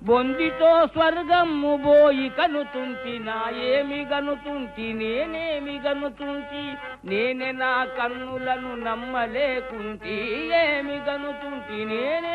బొందితో స్వర్గము బోయి కనుతుంటి నా ఏమి గనుతుంటి నేనేమి గనుతుంటి నేనే నా కన్నులను నమ్మలేకుంటి ఏమి గనుతుంటి నేనే